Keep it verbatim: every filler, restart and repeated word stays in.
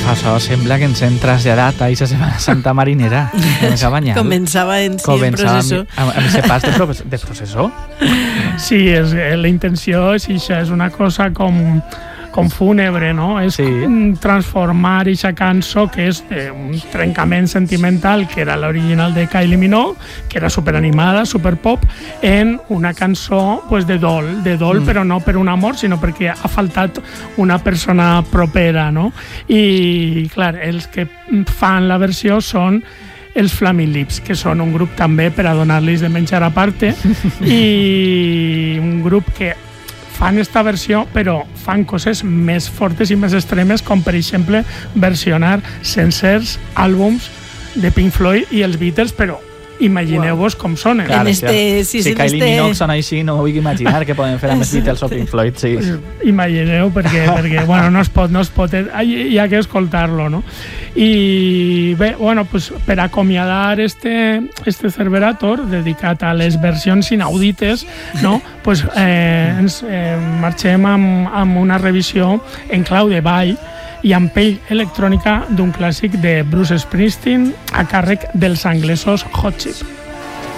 això sembla que ens hem traslladat a aquesta Setmana Santa marinera. Començava en si en processó. Amb aquest pas de, pro de processó. Sí, és, la intenció és, això, és una cosa com... com fúnebre, no? És sí. transformar aquesta cançó que és un trencament sentimental que era l'original de Kylie Minogue, que era superanimada, superpop, en una cançó pues, de dol, de dol mm. però no per un amor, sinó perquè ha faltat una persona propera, no? I, clar, els que fan la versió són els Flaming Lips, que són un grup també per a donar-los de menjar a parte i un grup que fan esta versió, però fan coses més fortes i més extremes, com per exemple versionar sencers àlbums de Pink Floyd i els Beatles, però imagineu-vos com sonen. Clar, en este, si sí, si Kylie este... Minogue sona així, no vull imaginar què poden fer amb els Beatles o Pink Floyd. Sí. Pues, imagineu, perquè, perquè bueno, no es pot, no es pot, hi ha que escoltar-lo, no? I bé, bueno, pues, per acomiadar este, este Cerberator dedicat a les versions inaudites, no? Pues, eh, ens eh, marxem amb, amb una revisió en clau de ball i amb pell electrònica d'un clàssic de Bruce Springsteen a càrrec dels anglesos Hot Chip.